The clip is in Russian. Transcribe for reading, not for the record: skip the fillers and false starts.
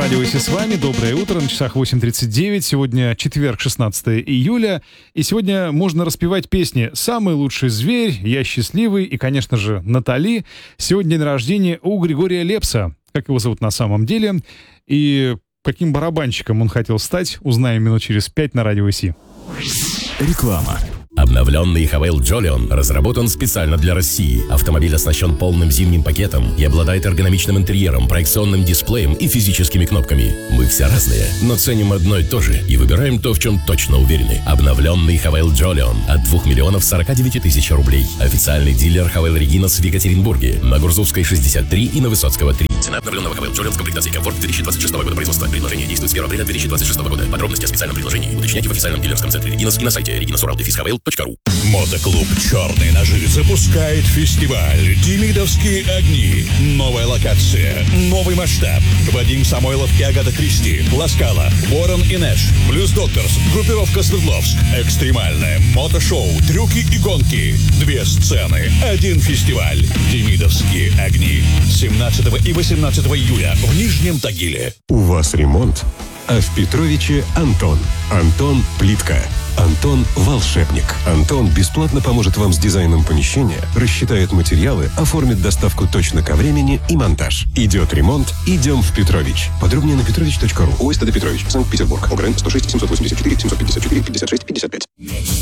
радио «Си» с вами. Доброе утро. На часах 8:39. Сегодня четверг, 16 июля. И сегодня можно распевать песни «Самый лучший зверь», «Я счастливый» и, конечно же, «Натали». Сегодня день рождения у Григория Лепса. Как его зовут на самом деле? И каким барабанщиком он хотел стать, узнаем минут через 5 на радио «Си». Реклама. Обновленный Хавейл Джолион разработан специально для России. Автомобиль оснащен полным зимним пакетом и обладает эргономичным интерьером, проекционным дисплеем и физическими кнопками. Мы все разные, но ценим одно и то же и выбираем то, в чем точно уверены. Обновленный Хавейл Джолион от 2 миллионов 49 тысяч рублей. Официальный дилер Хавейл Регинас в Екатеринбурге, на Гурзувской 63 и на Высоцкого 3. Цена обновленного Хавейл Джолион с комплектацией комфорт 2026 года производства. Предложение действует с 1 апреля 2026 года. Подробности о специальном предложении уточняйте в официальном дилерском центре Регинас и на сайте reginasural.ru. Мотоклуб «Черные ножи» запускает фестиваль «Демидовские огни». Новая локация, новый масштаб. Вадим Самойлов и Агата Кристи, Ласкала, Ворон и Нэш, Блюз Докторс, группировка Свердловск. Экстремальное мотошоу, трюки и гонки. 2 сцены, 1 фестиваль. «Демидовские огни». 17 и 18 июля в Нижнем Тагиле. У вас ремонт, а в Петровиче Антон. Антон Плитка. Антон волшебник. Антон бесплатно поможет вам с дизайном помещения, рассчитает материалы, оформит доставку точно ко времени и монтаж. Идет ремонт, идем в Петрович. Подробнее на petrovich.ru. ОСТД Петрович, Санкт-Петербург. ОГРН 106 784 754 56 55.